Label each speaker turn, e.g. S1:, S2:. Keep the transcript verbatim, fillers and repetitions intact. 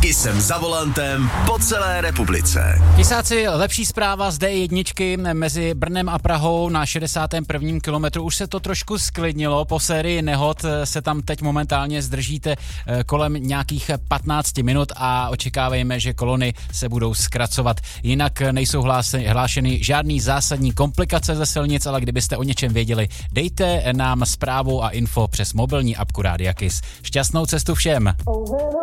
S1: Jsem za volantem po celé republice.
S2: Tisáci, lepší zpráva z dé jedna mezi Brnem a Prahou na šedesátém prvním kilometru. Už se to trošku sklidnilo, po sérii nehod se tam teď momentálně zdržíte kolem nějakých patnáct minut a očekávejme, že kolony se budou zkracovat. Jinak nejsou hlášeny žádný zásadní komplikace ze silnic, ale kdybyste o něčem věděli, dejte nám zprávu a info přes mobilní apku Rádia Kiss. Šťastnou cestu všem!